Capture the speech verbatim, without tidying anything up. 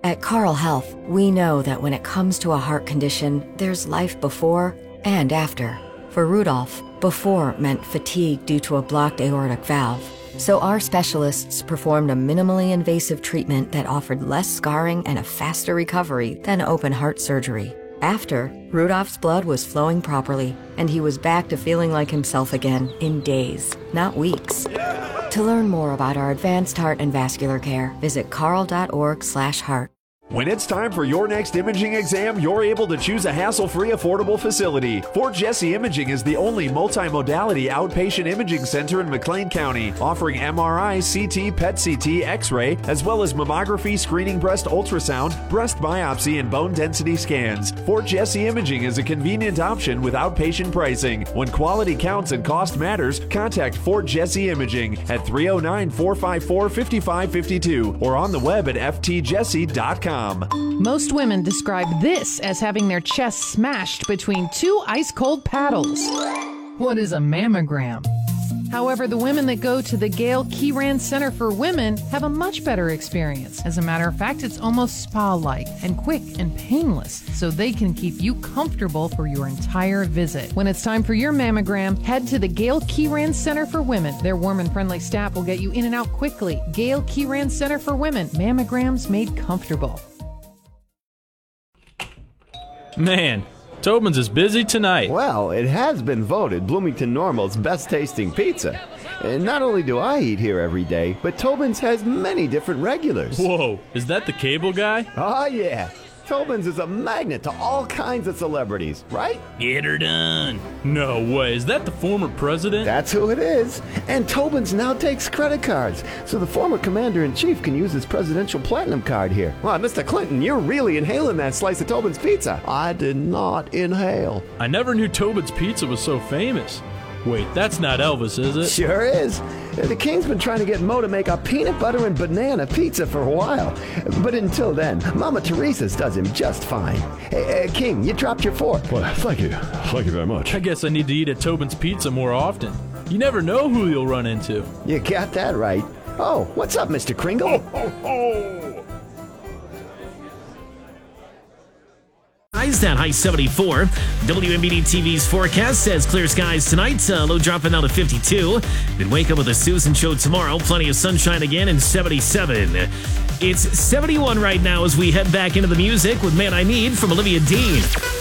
At Carle Health, we know that when it comes to a heart condition, there's life before and after. For Rudolph, before meant fatigue due to a blocked aortic valve. So our specialists performed a minimally invasive treatment that offered less scarring and a faster recovery than open heart surgery. After, Rudolph's blood was flowing properly, and he was back to feeling like himself again in days, not weeks. To learn more about our advanced heart and vascular care, visit carle.org slash heart. When it's time for your next imaging exam, you're able to choose a hassle-free, affordable facility. Fort Jesse Imaging is the only multimodality outpatient imaging center in McLean County, offering M R I, C T, P E T C T, X-ray, as well as mammography, screening breast ultrasound, breast biopsy, and bone density scans. Fort Jesse Imaging is a convenient option with outpatient pricing. When quality counts and cost matters, contact Fort Jesse Imaging at three oh nine, four five four, five five five two or on the web at f t jesse dot com. Most women describe this as having their chest smashed between two ice-cold paddles. What is a mammogram? However, the women that go to the Gail Kieran Center for Women have a much better experience. As a matter of fact, it's almost spa-like and quick and painless, so they can keep you comfortable for your entire visit. When it's time for your mammogram, head to the Gail Kieran Center for Women. Their warm and friendly staff will get you in and out quickly. Gail Kieran Center for Women. Mammograms made comfortable. Man, Tobin's is busy tonight. Well, it has been voted Bloomington Normal's best tasting pizza. And not only do I eat here every day, but Tobin's has many different regulars. Whoa, is that the cable guy? Oh, yeah. Tobin's is a magnet to all kinds of celebrities, right? Get her done. No way. Is that the former president? That's who it is. And Tobin's now takes credit cards, so the former commander-in-chief can use his presidential platinum card here. Well, Mister Clinton, you're really inhaling that slice of Tobin's pizza. I did not inhale. I never knew Tobin's Pizza was so famous. Wait, that's not Elvis, is it? Sure is. The King's been trying to get Mo to make a peanut butter and banana pizza for a while. But until then, Mama Teresa's does him just fine. Hey, uh, King, you dropped your fork. Well, thank you. Thank you very much. I guess I need to eat at Tobin's Pizza more often. You never know who you'll run into. You got that right. Oh, what's up, Mister Kringle? Ho, ho, ho. At high seventy-four. W M B D T V's forecast says clear skies tonight, uh, low dropping down to fifty-two. Then wake up with a Susan show tomorrow. Plenty of sunshine again and seventy-seven. It's seventy-one right now as we head back into the music with Man I Need from Olivia Dean.